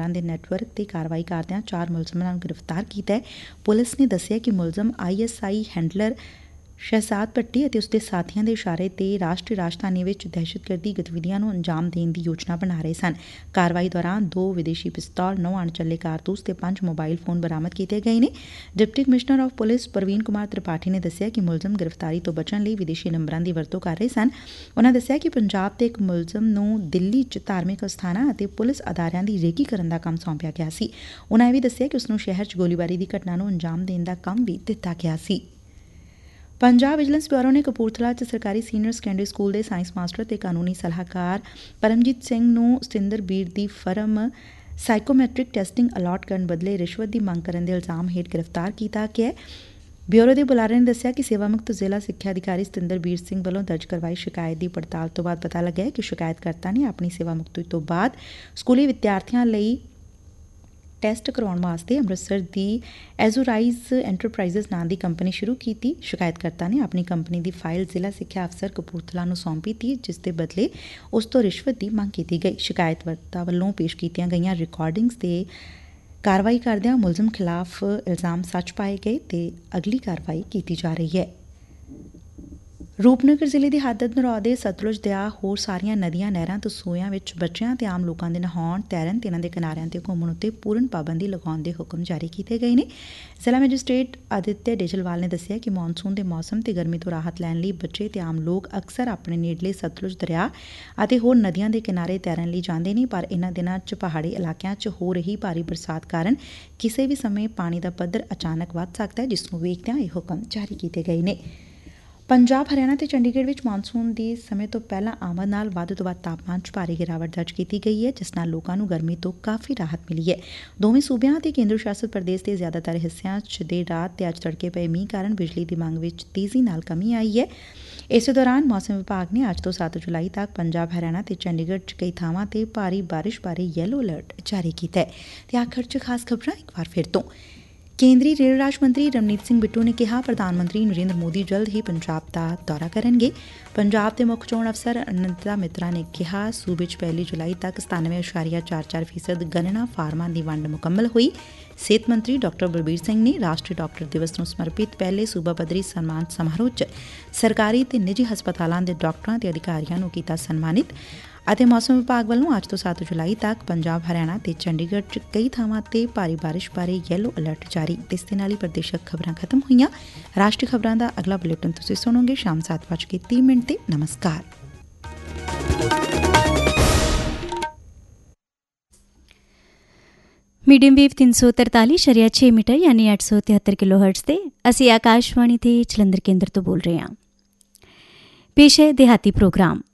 ਹਥਿਆਰਾਂ ਦੇ ਨੈਟਵਰਕ ਤੇ ਕਾਰਵਾਈ ਕਰਦਿਆਂ 4 ਮੁਲਜ਼ਮਾਂ ਨੂੰ ਗ੍ਰਿਫਤਾਰ ਕੀਤਾ ਹੈ। ਪੁਲਿਸ ਨੇ ਦੱਸਿਆ ਕਿ ਮੁਲਜ਼ਮ ISI ਹੈਂਡਲਰ ਸ਼ਹਿਜ਼ਾਦ ਭੱਟੀ ਅਤੇ ਉਸਦੇ ਸਾਥੀਆਂ ਦੇ ਇਸ਼ਾਰੇ ਤੇ ਰਾਸ਼ਟਰੀ ਰਾਜਧਾਨੀ ਵਿੱਚ ਦਹਿਸ਼ਤਗਰਦੀ ਗਤੀਵਿਧੀਆਂ ਨੂੰ ਅੰਜਾਮ ਦੇਣ ਦੀ ਯੋਜਨਾ ਬਣਾ ਰਹੇ ਸਨ। ਕਾਰਵਾਈ ਦੌਰਾਨ 2 ਵਿਦੇਸ਼ੀ ਪਿਸਤੌਲ, 9 ਅਣਚੱਲੇ ਕਾਰਤੂਸ ਤੇ 5 ਮੋਬਾਈਲ ਫੋਨ ਬਰਾਮਦ ਕੀਤੇ ਗਏ ਨੇ। Deputy commissioner of police Praveen Kumar Tripathi ਨੇ ਦੱਸਿਆ ਕਿ ਮੁਲਜ਼ਮ ਗ੍ਰਿਫਤਾਰੀ ਤੋਂ ਬਚਣ ਲਈ ਵਿਦੇਸ਼ੀ ਨੰਬਰਾਂ ਦੀ ਵਰਤੋਂ ਕਰ ਰਹੇ ਸਨ। ਉਨ੍ਹਾਂ ਦੱਸਿਆ ਕਿ ਪੰਜਾਬ ਦੇ ਇੱਕ ਮੁਲਜ਼ਮ ਨੂੰ ਦਿੱਲੀ 'ਚ ਧਾਰਮਿਕ ਅਸਥਾਨਾਂ ਅਤੇ ਪੁਲਿਸ ਅਦਾਰਿਆਂ ਦੀ ਰੇਕੀ ਕਰਨ ਦਾ ਕੰਮ ਸੌਂਪਿਆ ਗਿਆ ਸੀ। ਉਨ੍ਹਾਂ ਇਹ ਵੀ ਦੱਸਿਆ ਕਿ ਉਸ ਨੂੰ ਸ਼ਹਿਰ 'ਚ ਗੋਲੀਬਾਰੀ ਦੀ ਘਟਨਾ ਨੂੰ ਅੰਜਾਮ ਦੇਣ ਦਾ ਕੰਮ ਵੀ ਦਿੱਤਾ ਗਿਆ ਸੀ। ਪੰਜਾਬ ਵਿਜੀਲੈਂਸ ਬਿਊਰੋ ਨੇ ਕਪੂਰਥਲਾ 'ਚ ਸਰਕਾਰੀ ਸੀਨੀਅਰ ਸੈਕੰਡਰੀ ਸਕੂਲ ਦੇ ਸਾਇੰਸ ਮਾਸਟਰ ਤੇ ਕਾਨੂੰਨੀ ਸਲਾਹਕਾਰ ਪਰਮਜੀਤ ਸਿੰਘ ਨੂੰ ਸਤਿੰਦਰ ਬੀਰ ਦੀ ਫਰਮ ਸਾਈਕੋਮੈਟ੍ਰਿਕ ਟੈਸਟਿੰਗ ਅਲਾਟ ਕਰਨ ਬਦਲੇ ਰਿਸ਼ਵਤ ਦੀ ਮੰਗ ਕਰਨ ਦੇ ਇਲਜ਼ਾਮ ਹੇਠ ਗ੍ਰਿਫਤਾਰ ਕੀਤਾ ਗਿਆ ਹੈ। ਬਿਊਰੋ ਦੇ ਬੁਲਾਰੇ ਨੇ ਦੱਸਿਆ ਕਿ ਸੇਵਾ ਮੁਕਤ ਜ਼ਿਲ੍ਹਾ ਸਿੱਖਿਆ ਅਧਿਕਾਰੀ ਸਤਿੰਦਰ ਬੀਰ ਸਿੰਘ ਵੱਲੋਂ ਦਰਜ ਕਰਵਾਈ ਸ਼ਿਕਾਇਤ ਦੀ ਪੜਤਾਲ ਤੋਂ ਬਾਅਦ ਪਤਾ ਲੱਗਿਆ ਕਿ ਸ਼ਿਕਾਇਤਕਰਤਾ ਨੇ ਆਪਣੀ ਸੇਵਾ ਮੁਕਤੀ ਤੋਂ ਬਾਅਦ ਸਕੂਲੀ ਵਿਦਿਆਰਥੀਆਂ ਲਈ ਟੈਸਟ ਕਰਵਾਉਣ ਵਾਸਤੇ ਅੰਮ੍ਰਿਤਸਰ ਦੀ ਐਜ਼ੋਰਾਈਜ਼ ਐਂਟਰਪ੍ਰਾਈਜ਼ਸ ਨਾਂ ਦੀ ਕੰਪਨੀ ਸ਼ੁਰੂ ਕੀਤੀ। ਸ਼ਿਕਾਇਤਕਰਤਾ ਨੇ ਆਪਣੀ ਕੰਪਨੀ ਦੀ ਫਾਈਲ ਜ਼ਿਲ੍ਹਾ ਸਿੱਖਿਆ ਅਫਸਰ ਕਪੂਰਥਲਾ ਨੂੰ ਸੌਂਪੀ ਤੀ, ਜਿਸ ਦੇ ਬਦਲੇ ਉਸ ਤੋਂ ਰਿਸ਼ਵਤ ਦੀ ਮੰਗ ਕੀਤੀ ਗਈ। ਸ਼ਿਕਾਇਤਕਰਤਾ ਵੱਲੋਂ ਪੇਸ਼ ਕੀਤੀਆਂ ਗਈਆਂ ਰਿਕਾਰਡਿੰਗਸ ਤੇ ਕਾਰਵਾਈ ਕਰਦਿਆਂ ਮੁਲਜ਼ਮ ਖਿਲਾਫ ਇਲਜ਼ਾਮ ਸੱਚ ਪਾਏ ਗਏ ਤੇ ਅਗਲੀ ਕਾਰਵਾਈ ਕੀਤੀ ਜਾ ਰਹੀ ਹੈ। ਰੂਪਨਗਰ ਜ਼ਿਲ੍ਹੇ ਦੀ ਹੱਦ ਨਰੌਦੇ, ਸਤਲੁਜ, ਦਰਿਆ, ਹੋਰ ਸਾਰੀਆਂ ਨਦੀਆਂ, ਨਹਿਰਾਂ ਤੇ ਸੂਇਆਂ ਵਿੱਚ ਬੱਚਿਆਂ ਤੇ ਆਮ ਲੋਕਾਂ ਦੇ ਨਹਾਉਣ, ਤੈਰਨ ਤੇ ਇਹਨਾਂ ਦੇ ਕਿਨਾਰਿਆਂ ਤੇ ਘੁੰਮਣ ਉੱਤੇ ਪੂਰਨ ਪਾਬੰਦੀ ਲਗਾਉਣ ਦੇ ਹੁਕਮ ਜਾਰੀ ਕੀਤੇ ਗਏ ਨੇ। ਜ਼ਿਲ੍ਹਾ ਮੈਜਿਸਟ੍ਰੇਟ ਆਦਿਤਿਆ ਡੇਜਲਵਾਲ ਨੇ ਦੱਸਿਆ ਕਿ ਮੌਨਸੂਨ ਦੇ ਮੌਸਮ ਤੇ ਗਰਮੀ ਤੋਂ ਰਾਹਤ ਲੈਣ ਲਈ ਬੱਚੇ ਤੇ ਆਮ ਲੋਕ ਅਕਸਰ ਆਪਣੇ ਨੇੜਲੇ ਸਤਲੁਜ ਦਰਿਆ ਅਤੇ ਹੋਰ ਨਦੀਆਂ ਦੇ ਕਿਨਾਰੇ ਤੈਰਨ ਲਈ ਜਾਂਦੇ ਨੇ, ਪਰ ਇਹਨਾਂ ਦਿਨਾਂ 'ਚ ਪਹਾੜੀ ਇਲਾਕਿਆਂ 'ਚ ਹੋ ਰਹੀ ਭਾਰੀ ਬਰਸਾਤ ਕਾਰਨ ਕਿਸੇ ਵੀ ਸਮੇਂ ਪਾਣੀ ਦਾ ਪੱਧਰ ਅਚਾਨਕ ਵੱਧ ਸਕਦਾ ਹੈ, ਜਿਸ ਨੂੰ ਵੇਖਦਿਆਂ ਇਹ ਹੁਕਮ ਜਾਰੀ ਕੀਤੇ ਗਏ ਨੇ। ਪੰਜਾਬ, ਹਰਿਆਣਾ ਤੇ ਚੰਡੀਗੜ੍ਹ ਵਿੱਚ ਮਾਨਸੂਨ ਦੀ ਸਮੇਂ ਤੋਂ ਪਹਿਲਾਂ ਆਮਦ ਨਾਲ ਵੱਧ ਤੋਂ ਵੱਧ ਤਾਪਮਾਨ 'ਚ ਭਾਰੀ ਗਿਰਾਵਟ ਦਰਜ ਕੀਤੀ ਗਈ ਹੈ, ਜਿਸ ਨਾਲ ਲੋਕਾਂ ਨੂੰ ਗਰਮੀ ਤੋਂ ਕਾਫੀ ਰਾਹਤ ਮਿਲੀ ਹੈ। ਦੋਵੇਂ ਸੂਬਿਆਂ ਅਤੇ ਕੇਂਦਰ ਸ਼ਾਸਤ ਪ੍ਰਦੇਸ਼ ਦੇ ਜ਼ਿਆਦਾਤਰ ਹਿੱਸਿਆਂ 'ਚ ਦੇਰ ਰਾਤ ਤੇ ਅੱਜ ਤੜਕੇ ਪਏ ਮੀਂਹ ਕਾਰਨ ਬਿਜਲੀ ਦੀ ਮੰਗ ਵਿੱਚ ਤੇਜ਼ੀ ਨਾਲ ਕਮੀ ਆਈ ਹੈ। ਇਸੇ ਦੌਰਾਨ ਮੌਸਮ ਵਿਭਾਗ ਨੇ ਅੱਜ ਤੋਂ 7 ਜੁਲਾਈ ਤੱਕ ਪੰਜਾਬ, ਹਰਿਆਣਾ ਤੇ ਚੰਡੀਗੜ੍ਹ 'ਚ ਕਈ ਥਾਵਾਂ ਤੇ ਭਾਰੀ ਬਾਰਿਸ਼ ਬਾਰੇ ਯੈਲੋ ਅਲਰਟ ਜਾਰੀ ਕੀਤਾ ਹੈ। ਤੇ ਆਖਰ 'ਚ ਖਾਸ ਖਬਰਾਂ ਇੱਕ ਵਾਰ ਫਿਰ ਤੋਂ। ਕੇਂਦਰੀ ਰੇਲ ਰਾਜ ਮੰਤਰੀ ਰਵਨੀਤ ਸਿੰਘ ਬਿੱਟੂ ਨੇ ਕਿਹਾ, ਪ੍ਰਧਾਨ ਮੰਤਰੀ ਨਰਿੰਦਰ ਮੋਦੀ ਜਲਦ ਹੀ ਪੰਜਾਬ ਦਾ ਦੌਰਾ ਕਰਨਗੇ। ਪੰਜਾਬ ਦੇ ਮੁੱਖ ਚੋਣ ਅਫਸਰ ਅਨੰਤਾ ਮਿਤਰਾ ਨੇ ਕਿਹਾ, ਸੂਬੇ 'ਚ 1 ਜੁਲਾਈ ਤੱਕ 97.44% ਗਣਨਾ ਫਾਰਮਾਂ ਦੀ ਵੰਡ ਮੁਕੰਮਲ ਹੋਈ। ਸਿਹਤ ਮੰਤਰੀ ਡਾਕਟਰ ਬਲਬੀਰ ਸਿੰਘ ਨੇ ਰਾਸ਼ਟਰੀ ਡਾਕਟਰ ਦਿਵਸ ਨੂੰ ਸਮਰਪਿਤ ਪਹਿਲੇ ਸੂਬਾ ਪੱਧਰੀ ਸਨਮਾਨ ਸਮਾਰੋਹ 'ਚ ਸਰਕਾਰੀ ਤੇ ਨਿੱਜੀ ਹਸਪਤਾਲਾਂ ਦੇ ਡਾਕਟਰਾਂ ਤੇ ਅਧਿਕਾਰੀਆਂ ਨੂੰ ਕੀਤਾ ਸਨਮਾਨਿਤ। ਅਤੇ ਮੌਸਮ ਵਿਭਾਗ ਵੱਲੋਂ ਅੱਜ ਤੋਂ 7 ਜੁਲਾਈ ਤੱਕ ਪੰਜਾਬ, ਹਰਿਆਣਾ ਤੇ ਚੰਡੀਗੜ੍ਹ 'ਚ ਕਈ ਥਾਵਾਂ ਤੇ ਭਾਰੀ ਬਾਰਿਸ਼ ਬਾਰੇ ਯੈਲੋ ਅਲਰਟ ਜਾਰੀ। ਇਸ ਦੇ ਨਾਲ ਹੀ ਪ੍ਰਦੇਸ਼ਕ ਖਬਰਾਂ ਖਤਮ ਹੋਈਆਂ। ਰਾਸ਼ਟਰੀ ਖਬਰਾਂ ਦਾ ਅਗਲਾ ਬੁਲੇਟਿਨ ਤੁਸੀਂ ਸੁਣੋਗੇ ਸ਼ਾਮ 7:30 ਤੇ। ਨਮਸਕਾਰ। ਮੀਡੀਅਮ ਵੇਵ 343.6 ਮੀਟਰ ਯਾਨੀ 873 ਕਿਲੋਹਰਟਜ਼ ਤੇ ਅਸੀਂ ਆਕਾਸ਼ਵਾਣੀ ਤੇ ਜਲੰਧਰ ਕੇਂਦਰ ਤੋਂ ਬੋਲ ਰਹੇ ਹਾਂ। ਪੇਸ਼ ਹੈ ਦਿਹਾਤੀ ਪ੍ਰੋਗਰਾਮ।